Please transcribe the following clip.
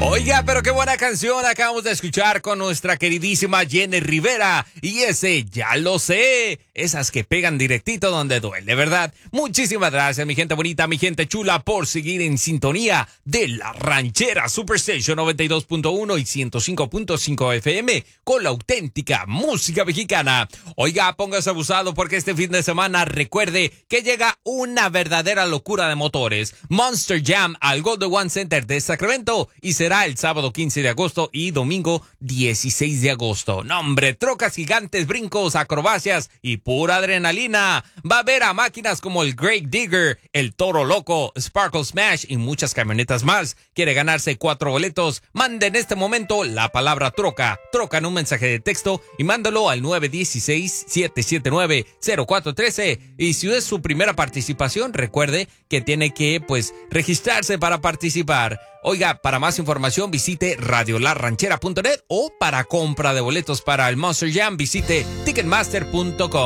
Oiga, pero qué buena canción acabamos de escuchar con nuestra queridísima Jenny Rivera. Y ese Ya Lo Sé. Esas que pegan directito donde duele, ¿verdad? Muchísimas gracias, mi gente bonita, mi gente chula, por seguir en sintonía de La Ranchera Superstation 92.1 y 105.5 FM con la auténtica música mexicana. Oiga, póngase abusado porque este fin de semana recuerde que llega una verdadera locura de motores. Monster Jam al Golden One Center de Sacramento y será el sábado 15 de agosto y domingo 16 de agosto. No, hombre, trocas gigantes, brincos, acrobacias y pura adrenalina. Va a haber a máquinas como el Great Digger, el Toro Loco, Sparkle Smash y muchas camionetas más. ¿Quiere ganarse 4 boletos? Mande en este momento la palabra troca en un mensaje de texto y mándalo al 916-779-0413. Y si es su primera participación, recuerde que tiene que, registrarse para participar. Oiga, para más información visite radiolarranchera.net o para compra de boletos para el Monster Jam visite ticketmaster.com.